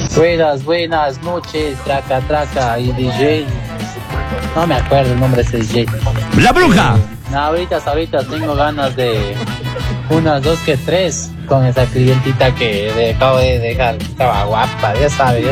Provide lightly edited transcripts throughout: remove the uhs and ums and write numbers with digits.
Buenas noches, traca, traca y DJ. No me acuerdo el nombre de ese DJ. ¡La bruja! Ahorita tengo ganas de unas 2 que 3 con esa clientita que acabo de dejar. Estaba guapa, ya sabes.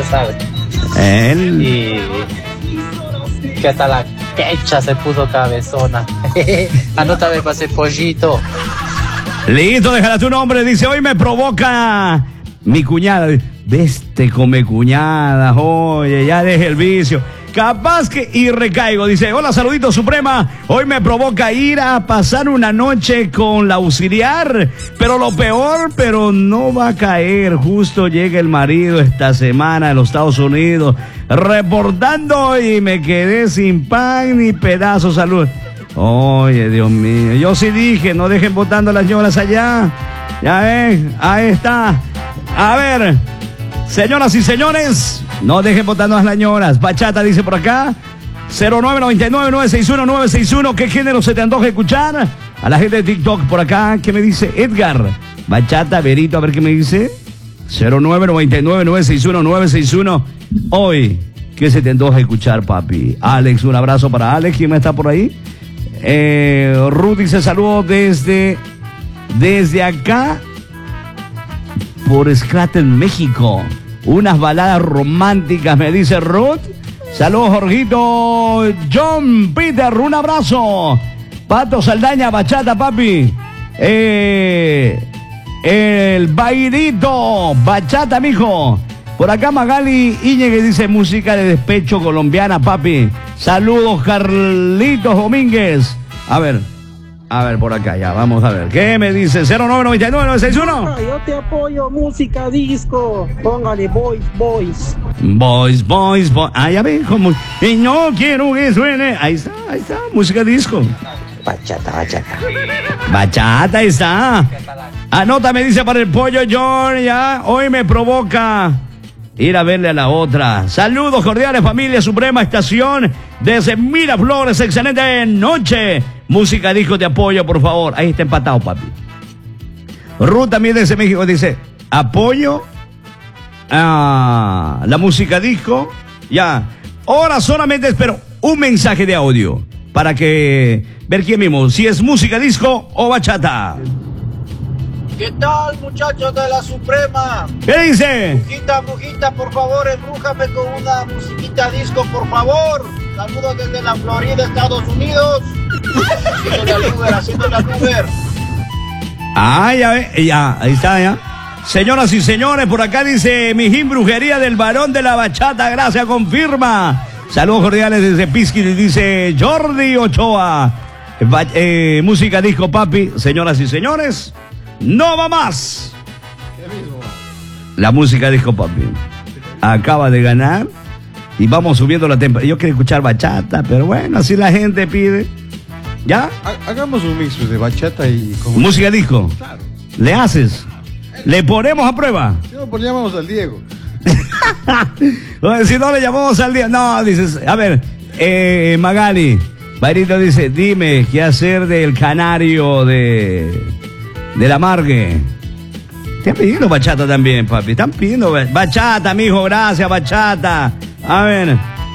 Y que hasta la quecha se puso cabezona. Anótame para ese pollito. Listo, déjala tu nombre. Dice, hoy me provoca mi cuñada. Veste come cuñada, oye, ya deje el vicio. Capaz que y recaigo. Dice, hola, saludito Suprema. Hoy me provoca ir a pasar una noche con la auxiliar. Pero lo peor, pero no va a caer. Justo llega el marido esta semana de los Estados Unidos. Reportando y me quedé sin pan ni pedazo. Salud. Oye, Dios mío. Yo sí dije, no dejen votando a las señoras allá. Ya ven, ahí está. A ver, señoras y señores, no dejen votando a las señoras. Bachata dice por acá, 0999-961-961. ¿Qué género se te antoja escuchar? A la gente de TikTok por acá, ¿qué me dice Edgar? Bachata, Verito, a ver qué me dice. 0999-961-961. Hoy, ¿qué se te antoja escuchar, papi? Alex, un abrazo para Alex. ¿Quién está por ahí? Ruth dice saludos desde acá por Scranton, México. Unas baladas románticas, me dice Ruth. Saludos, Jorgito. John Peter, un abrazo. Pato Saldaña, bachata, papi. El bailito, bachata, mijo. Por acá Magali Íñiguez dice música de despecho colombiana, papi. Saludos, Carlitos Domínguez. A ver, por acá ya, vamos a ver. ¿Qué me dice? 0999-961. Yo te apoyo, música disco. Póngale Boys. Boys. Ah, ya ve, como. Y no quiero que suene. Ahí está, música disco. Bachata está. Anota, me dice para el pollo, John, ya. Hoy me provoca ir a verle a la otra. Saludos cordiales, familia Suprema Estación desde Miraflores. Excelente noche. Música disco, te apoyo, por favor. Ahí está empatado, papi. Ruth también desde México dice, apoyo a la música disco. Ya. Ahora solamente espero un mensaje de audio para que ver quién mismo, si es música disco o bachata. ¿Qué tal, muchachos de la Suprema? ¿Qué dice? Brujita, por favor, embrújame con una musiquita disco, por favor. Saludos desde la Florida, Estados Unidos. Haciendo la Uber. Ah, ya ve, ya, ahí está, ya. Señoras y señores, por acá dice Mijín Brujería del Varón de la Bachata, gracias, confirma. Saludos cordiales desde Pisqui, dice Jordi Ochoa. Música disco, papi. Señoras y señores, no va más. La música disco, papi. Acaba de ganar y vamos subiendo la temperatura. Yo quiero escuchar bachata, pero bueno, así la gente pide. ¿Ya? Hagamos un mix de bachata y... música disco. Claro. ¿Le haces? ¿Le ponemos a prueba? Si no, pues llamamos al Diego. Si no le llamamos al Diego. No, dices, a ver, Magali, Bairito dice, dime, ¿qué hacer del canario de la Margue? Te han pedido bachata también, papi. Están pidiendo bachata, mijo, gracias, bachata. A ver.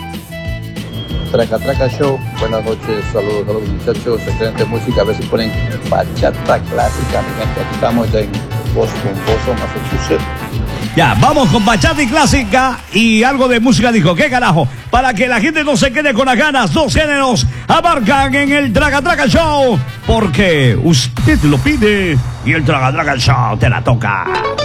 Traca Show, buenas noches, saludos a los muchachos, excelente música, a ver si ponen bachata clásica, mi gente, aquí estamos en Boston, Massachusetts. Ya, vamos con bachata y clásica y algo de música disco, ¿qué carajo? Para que la gente no se quede con las ganas, 2 géneros abarcan en el Traca Show, porque usted lo pide y el Traca Show te la toca.